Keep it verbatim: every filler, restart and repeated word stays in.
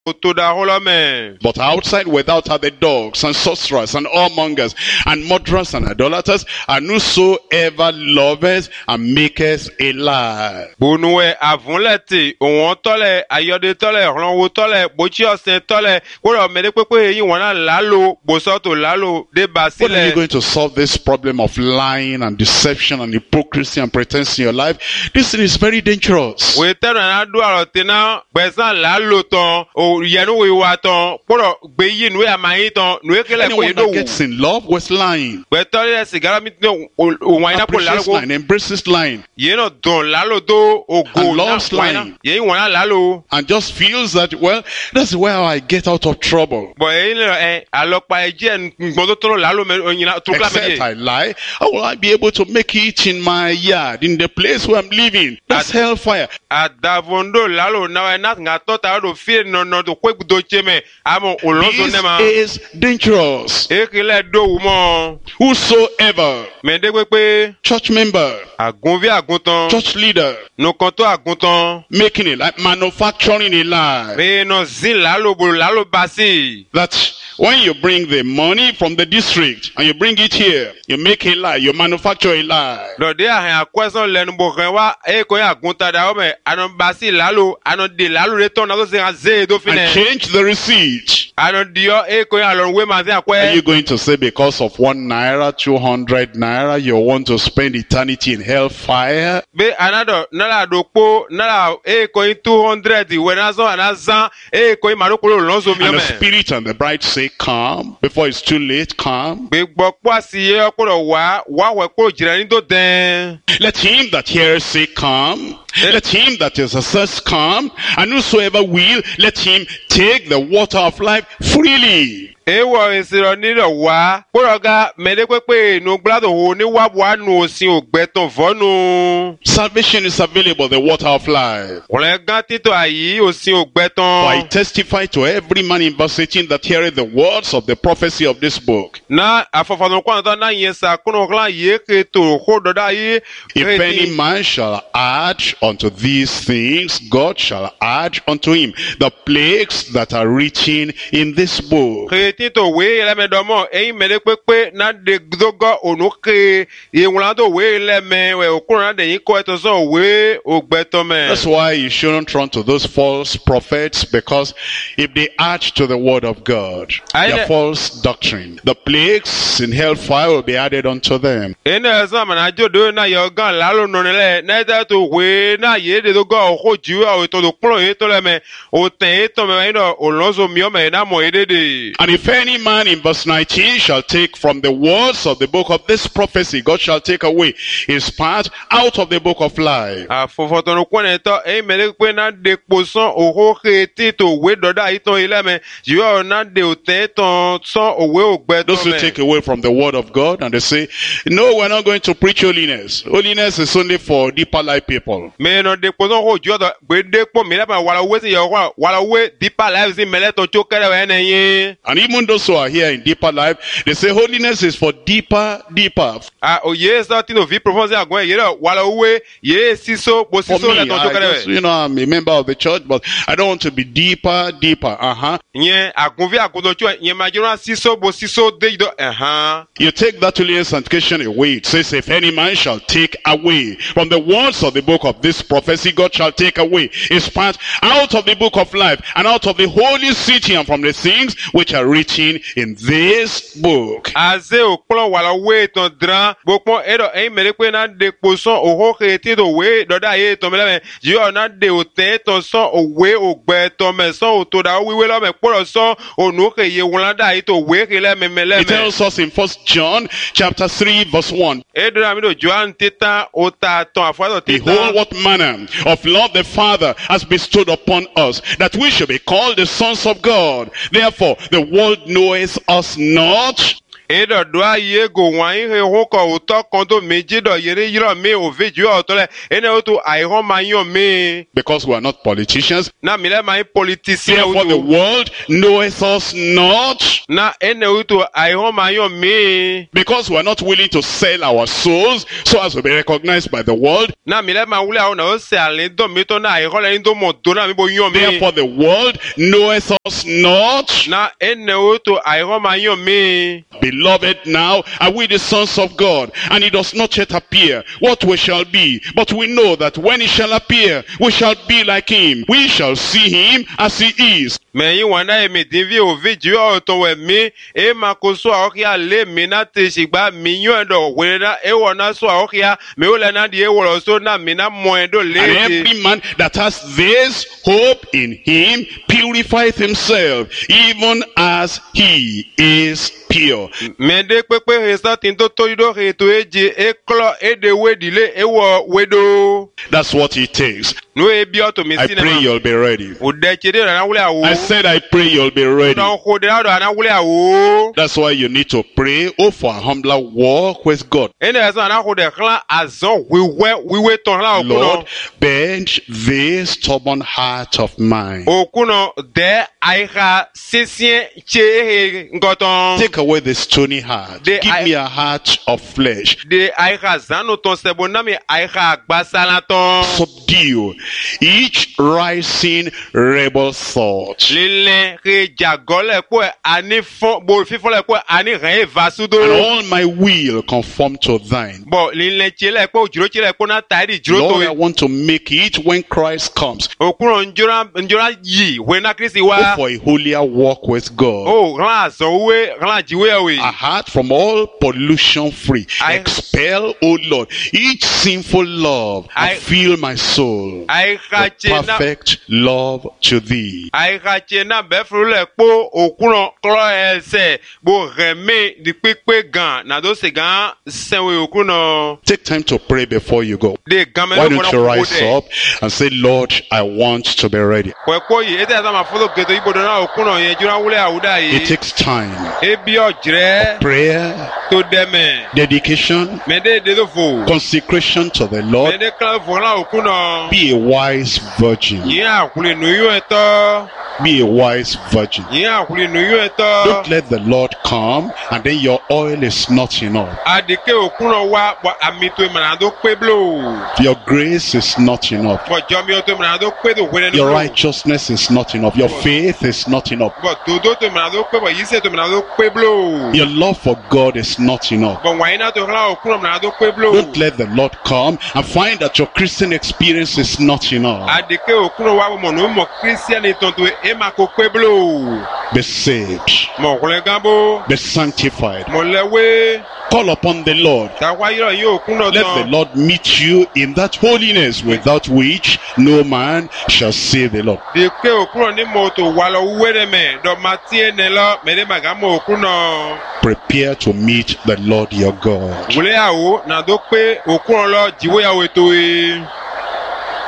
But outside without are the dogs and sorcerers and whoremongers and murderers and idolaters, and whosoever loveth and maketh a lie. Bonue avunlete on tole ayode tole ronwo tole bochi osin tole wo mede pepe yin wona lalo bosoto lalo de basile. When are you going to solve this problem of lying and deception and hypocrisy and pretense in your life? This thing is very dangerous. We tell na do arotena besan lalo ton o yenu we wa ton poro gbe yin we amayin ton nu ekele ko Anyone yedo that gets in love with lying, be tole sigara mi no o wa ina ko appreciates lalo lying, embraces lying, ye no don lalo do o go and na loves wa ina lying. ye wona lalo and just feels that, well, that's where I get out of trouble. bo e le eh alopa eje ngbon to to lalo me oyina to kla Except me I lie, how will I be able to make it in my yard, in the place where I'm living? That's hellfire. adavondo lalo na na nga tota do fi no no to kwe do cheme amo olonzo This nema is dangerous. ekile do mo Whosoever, me de pepe church member, agunvi aguntan church leader, no kan to aguntan making it like manufacturing a lie, be no zin lalo bo lalo basi that when you bring the money from the district and you bring it here, you make a lie, you manufacture a lie. do de a question lenu bo kan wa e ko aguntan da o me anon basi lalo anon de lalo le ton na so se ze do And fine change the receipt. anon dio e ko alon we ma se Are akwe you going to say because of one naira, two hundred naira, you want to spend eternity in hellfire? be anado nala do po nala e ko two hundred we na so anazan e ko maroko lonzo mi o And the me spirit and the bride say, come, before it's too late, come. be gbo po si e ko wa wa we ko jira ni do den Let him that hears say, come. Let him that is assessed come. And whosoever will, let him take the water of life freely. e wo insiro ni do wa poroga mede pepe no glado ho ni wa wa nu osin ogbeton vonu Salvation is available, the water of life. ole gan tito ayi osin For I ogbeton testify to every man in verse eighteen that heareth the words of the prophecy of this book. na afofano kwa na na yen sa kuno klan ye ke to ho do da yi If any man shall add unto these things, God shall add unto him the plagues that are written in this book. tito we ele me domo e mede pepe na de dogo onuke ye wala do we le me we okun na de yin ko eto so we ogbeton me That's why you shouldn't run to those false prophets, because if they add to the word of God, I- their false doctrine, the plagues in hellfire will be added unto them. ene sama na jodo na yo gan lalo no le na ta to we na ye de dogo ho ju o to do plo e to le me o ten to me no olonzo mi o me na mo e de And if any man in verse nineteen shall take from the words of the book of this prophecy, God shall take away his part out of the book of life. afofo to no kwene to e mele pe na de poson o ho ke ti to we do da iton ile me ju o na de o ten ton so o we o gbe to Those who me take away from the word of God and they say, no, we're not going to preach holiness. Holiness is only for deeper life people. me no de poson ho ju do gbe de po mi le ba wala we si yo wala we deeper life si mele to cho kere we na yin And even those who are here in deeper life, they say holiness is for deeper, deeper. ah o ye sa ti no vi propose agun ye do wala we ye siso bo For siso le me, to cho I kere just, we you know, I'm a member of the church, but I don't want to be deeper, deeper. Uh-huh. yen agunvi agundo cho yen majora siso bo siso de do eh You take that holy sanctification away. It says, if any man shall take away from the words of the book of this prophecy, God shall take away his part out of the book of life and out of the holy city and from the things which are written in this book. aze okplo wala we ton dran gbopon edo e mere pe na de poson oho ke ti do we do da ye to mele ji o na de o te to so o we o gbe to me so o to da wi we lo me poro so onu ke ye won da yi to we ke le me me le It me tells us in First John chapter three verse one. edo na mi do Joan tita o ta ton afado Behold, tita what manner of love the Father has bestowed upon us, that we should be called the sons of God. Therefore, the world knoweth us not, edo do aye go wan he ho ko uto kon to meji do yere yiro me o veju otole ene oto aihon mayon me. Because we are not politicians. Na mi le mai politicien Therefore the oto. world knoweth us not. Na ene oto aihon mayon me. Because we are not willing to sell our souls so as to be recognized by the world. Na mi le ma wule awon na o se ale do mi to na aihon le ndo mo do na mi bo yon me. Therefore the world knoweth us not. Na ene oto aihon mayon me. Beloved, now are we the sons of God, and it does not yet appear what we shall be. But we know that when he shall appear, we shall be like him. We shall see him as he is. Me yi wana e me divi o viju o to we mi e makoso a okia le mi na te shigba mi yon do we na e wona so a okia me o le na di e woro so na mi na mo do le. And every man that has this hope in him purifieth himself, even as he is pure. Me de pepe he sa tin to to do he to eje e klo e de we dile e wo wedo. That's what it takes. No e bi o to mi I sinema. pray you'll be ready. O de chede na wule awo. I said I pray you'll be ready. Na ko de na wule awo. That's why you need to pray, oh, for a humbler walk with God. Ene sa na ko de klan azon wiwe wiwe ton la okuno. Lord, bend this stubborn heart of mine. Okuno de aiha sisien che he ngoton. Take away the stony heart. The Give I- me a heart of flesh. De aiha zano ton sebo na mi aiha agbasala ton. Subdue each rising rebel thought. Lile re jagole ko ani fon bo fifon le ko ani ren vasudo. And all my will conform to thine. Bo lile chele ko juro chele ko na taidi juro Lord, I to. want to make it when Christ comes. Okuno njora njora yi we na Kristi Go wa. for a holier walk with God. Oh, ran azo we ran jiwe we. A heart from all pollution free. I- Expel, O Lord, each sinful love I- and fill my soul Aiha with chena perfect love to thee. aiha chena be frule po okuno klo ese bo reme di pepe gan na do se gan senwe okuno. Take time to pray before you go. De gan me Why lo don't you rise up and say, Lord, I want to be ready. Kwe ko yi ete asa ma foto geto ibo do na okuno ye jura wule awuda It yi. takes time. Ebi ojre Prayer, to deme. dedication, Me de de do fo. consecration to the Me Lord. de klan fo na okuno. Be a wise virgin. Yi akule nu yo eto. Be a wise virgin. Yi akule nu yo Don't eto. let the Lord come and then your oil is not enough. Adike okuno wa bo amito emana do pe blo. Your grace is not enough. Bo jomi o to emana do pe do wele Your no. righteousness is not enough. Your faith is not enough. Bo dodo to emana do pe bo yise to emana do pe blo. Your love for God is not enough. Bo waina to klan okuno emana do pe blo. Don't let the Lord come and find that your Christian experience is not enough. Adike okuno wa mo no mo Christian tonto e ma ko pe blo. Be saved. Mo kule gambo. Be sanctified. Mo lewe. Call upon the Lord. Ta wa yiro yi okuno Let the ton. Lord meet you in that holiness without which no man shall see the Lord. De ke okuno ni mo to wa lo were me do matie ne lo me de magamo okuno. Prepare to meet the Lord your God. Wule awo na do pe okuno lo jiwo ya we to e.